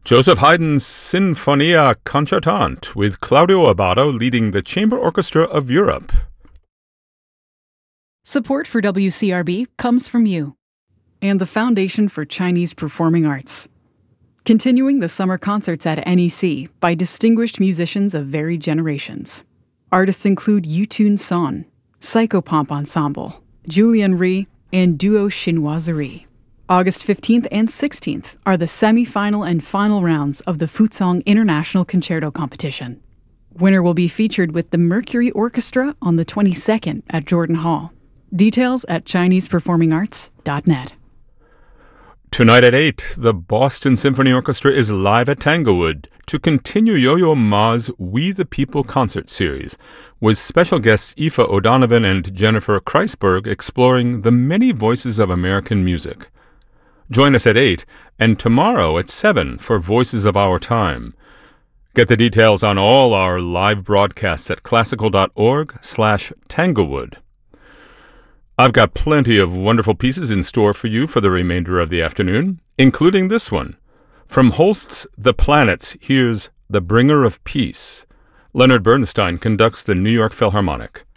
Joseph Haydn's Sinfonia Concertante, with Claudio Abbado leading the Chamber Orchestra of Europe. Support for WCRB comes from you and the Foundation for Chinese Performing Arts. Continuing the summer concerts at NEC by distinguished musicians of varied generations. Artists include Yutun Son, Psychopomp Ensemble, Julian Ri, and Duo Chinoiserie. August 15th and 16th are the semi-final and final rounds of the Fuzhong International Concerto Competition. Winner will be featured with the Mercury Orchestra on the 22nd at Jordan Hall. Details at ChinesePerformingArts.net. Tonight at 8, the Boston Symphony Orchestra is live at Tanglewood to continue Yo-Yo Ma's We the People concert series, with special guests Aoife O'Donovan and Jennifer Kreisberg exploring the many voices of American music. Join us at 8 and tomorrow at 7 for Voices of Our Time. Get the details on all our live broadcasts at classical.org/Tanglewood. I've got plenty of wonderful pieces in store for you for the remainder of the afternoon, including this one. From Holst's The Planets, here's The Bringer of Peace. Leonard Bernstein conducts the New York Philharmonic.